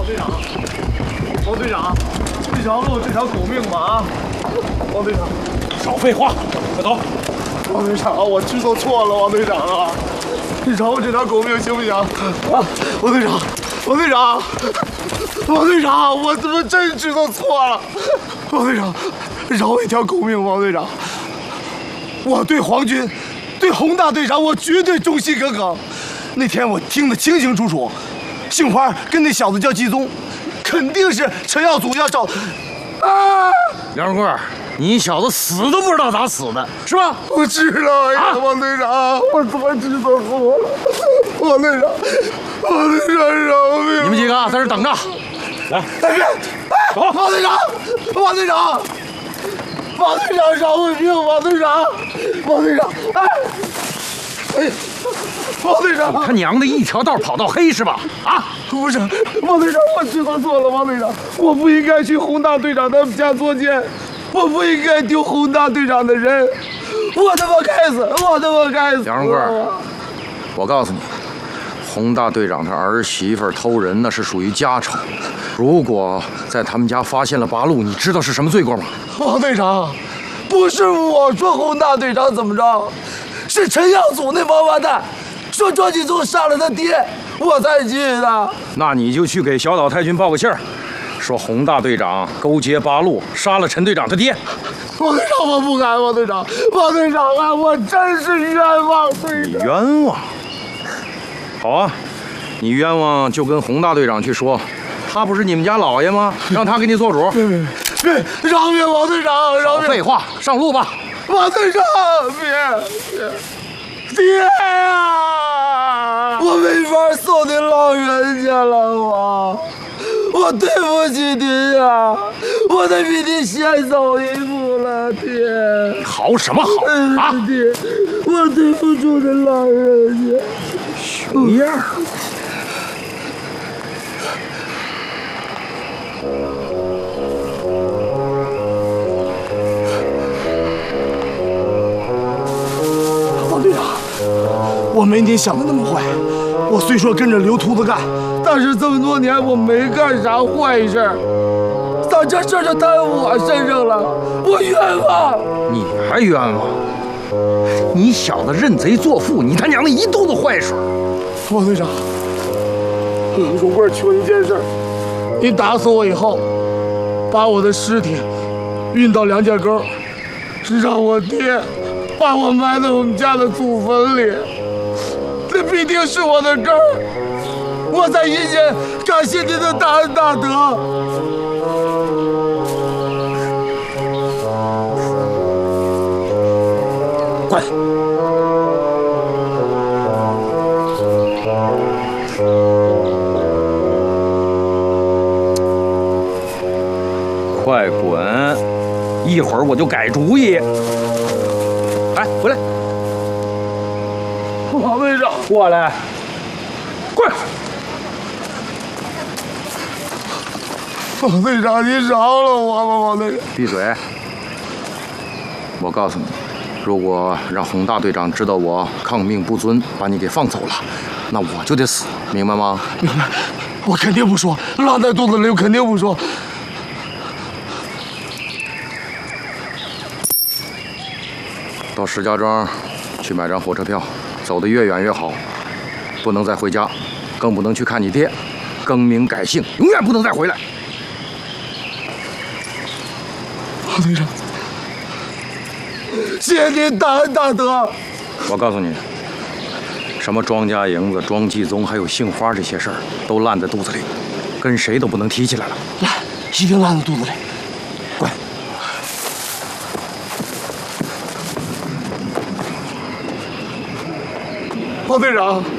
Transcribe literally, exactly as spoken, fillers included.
王队长，王队长，你饶了我这条狗命吧啊！王队长， 少废话，快走！ 王队长，我知道错了，王队长啊，你饶我这条狗命行不行？啊，王队长，王队长，王队长，我他妈真知道错了，王队长，饶我一条狗命，王队长，我对皇军，对洪大队长，我绝对忠心耿耿。那天我听得清清楚楚，杏花跟那小子叫季宗，肯定是陈耀祖要找。啊！ 梁荣贵，你小子死都不知道咋死的，是吧？ 我知道呀，啊、王队长，我他妈知道错了，王队长，王队长饶命！ 你们几个在这等着，来， 大哥，走！王队长，王队长，王队长饶我命！王队长，王队长，哎，哎。王队长， 他娘的一条道跑到黑是吧？啊， 不是，王队长，我知道错了，王队长，我不应该去洪大队长他们家作践，我不应该丢洪大队长的人，我他妈该死，我他妈该死！ 梁荣贵，我告诉你，洪大队长他儿媳妇偷人那是属于家丑，如果在他们家发现了八路，你知道是什么罪过吗？ 王队长，不是我说洪大队长怎么着，是陈耀祖那王八蛋。说庄继宗杀了他爹，我才去的。 那你就去给小岛太君报个信儿，说洪大队长勾结八路，杀了陈队长他爹。 王队长，我不敢，王队长，王队长啊，我真是冤枉队长。 冤枉？好啊，你冤枉就跟洪大队长去说，他不是你们家老爷吗？让他给你做主。 别别别，饶命，王队长，饶命！ 废话，上路吧。 王队长，别别。爹呀！我没法送你老人家了，我我对不起您呀！我得比你先走一步了，爹。 好什么好啊？ 爹，我对不住这老人家。 熊样。 王队长。我没你想的那么坏，我虽说跟着刘秃子干，但是这么多年我没干啥坏事，咋这事就摊我身上了？我冤枉！ 你还冤枉？你小子认贼作父，你他娘的一肚子坏水！ 王队长，荣贵求一件事，你打死我以后，把我的尸体运到梁家沟，让我爹把我埋在我们家的祖坟里。这必定是我的根儿，我在阴间感谢您的大恩大德。 滚！快滚！一会儿我就改主意。来，回来。 王队长， 过来，过来！ 王队长，您饶了我吧，王队长。 闭嘴！我告诉你，如果让洪大队长知道我抗命不遵，把你给放走了，那我就得死，明白吗？ 明白，我肯定不说，烂在肚子里，我肯定不说。 到石家庄去买张火车票。走得越远越好，不能再回家，更不能去看你爹，更名改姓，永远不能再回来。 王队长，谢谢您大恩大德。 我告诉你，什么庄家营子、庄继宗，还有杏花这些事儿，都烂在肚子里，跟谁都不能提起来了。 烂，一定烂在肚子里。 滚！ 王队长，